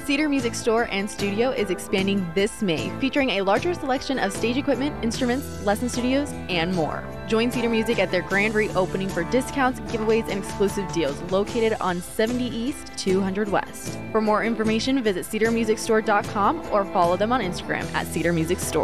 Cedar Music Store and Studio is expanding this May, featuring a larger selection of stage equipment, instruments, lesson studios, and more. Join Cedar Music at their grand reopening for discounts, giveaways, and exclusive deals located on 70 East, 200 West. For more information, visit cedarmusicstore.com or follow them on Instagram at Cedar Music Store.